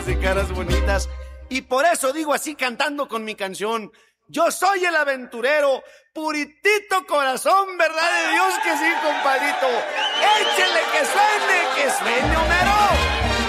de caras bonitas. Y por eso digo así cantando con mi canción: yo soy el aventurero, puritito corazón, verdad de Dios que sí, compadrito. Échele que suene, hombre.